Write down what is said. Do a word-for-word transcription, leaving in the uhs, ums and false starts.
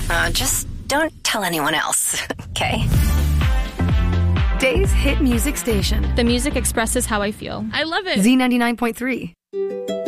Uh, just don't tell anyone else, okay? Days Hit Music Station. The music expresses how I feel. I love it. Z ninety-nine point three.